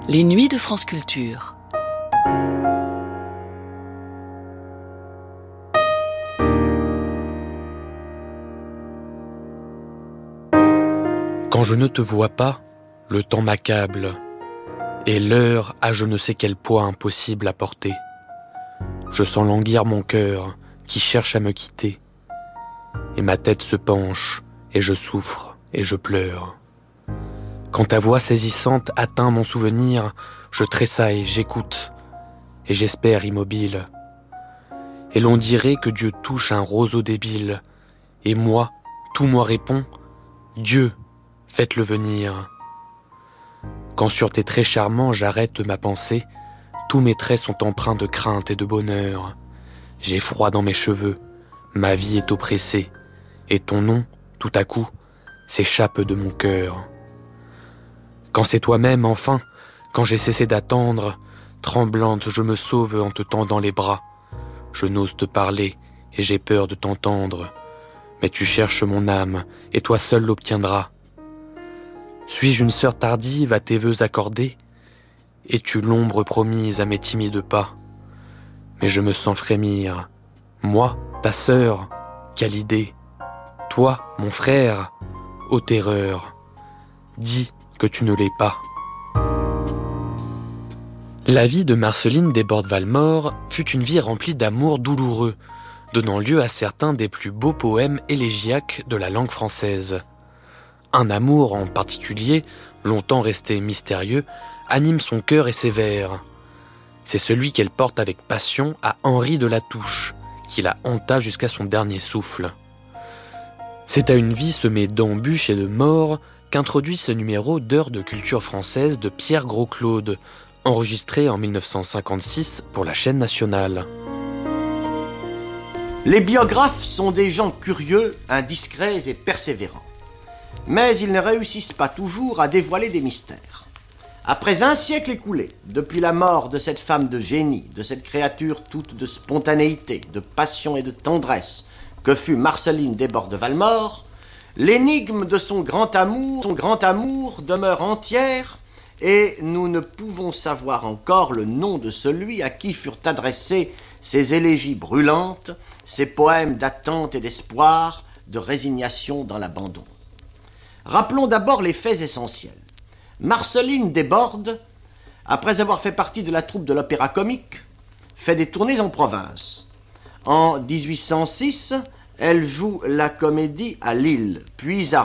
Les nuits de France Culture. Quand je ne te vois pas, le temps m'accable, et l'heure a je ne sais quel poids impossible à porter. Je sens languir mon cœur qui cherche à me quitter, et ma tête se penche, et je souffre, et je pleure. Quand ta voix saisissante atteint mon souvenir, je tressaille, j'écoute, et j'espère immobile. Et l'on dirait que Dieu touche un roseau débile, et moi, tout moi répond, Dieu, faites-le venir. Quand sur tes traits charmants j'arrête ma pensée, tous mes traits sont empreints de crainte et de bonheur. J'ai froid dans mes cheveux, ma vie est oppressée, et ton nom, tout à coup, s'échappe de mon cœur. Quand c'est toi-même, enfin, quand j'ai cessé d'attendre, tremblante, je me sauve en te tendant les bras. Je n'ose te parler, et j'ai peur de t'entendre. Mais tu cherches mon âme, et toi seul l'obtiendras. Suis-je une sœur tardive à tes vœux accordés? Es-tu l'ombre promise à mes timides pas? Mais je me sens frémir. Moi, ta sœur, quelle idée! Toi, mon frère, ô terreur, dis que tu ne l'es pas. La vie de Marceline Desbordes-Valmore fut une vie remplie d'amour douloureux, donnant lieu à certains des plus beaux poèmes élégiaques de la langue française. Un amour en particulier, longtemps resté mystérieux, anime son cœur et ses vers. C'est celui qu'elle porte avec passion à Henri de Latouche, qui la hanta jusqu'à son dernier souffle. C'est à une vie semée d'embûches et de morts qu'introduit ce numéro d'Heures de culture française de Pierre Gros-Claude, enregistré en 1956 pour la chaîne nationale. Les biographes sont des gens curieux, indiscrets et persévérants. Mais ils ne réussissent pas toujours à dévoiler des mystères. Après un siècle écoulé, depuis la mort de cette femme de génie, de cette créature toute de spontanéité, de passion et de tendresse, que fut Marceline Desbordes-Valmore, l'énigme de son grand amour demeure entière et nous ne pouvons savoir encore le nom de celui à qui furent adressées ces élégies brûlantes, ces poèmes d'attente et d'espoir, de résignation dans l'abandon. Rappelons d'abord les faits essentiels. Marceline Desbordes, après avoir fait partie de la troupe de l'Opéra Comique, fait des tournées en province. En 1806, elle joue la comédie à Lille, puis à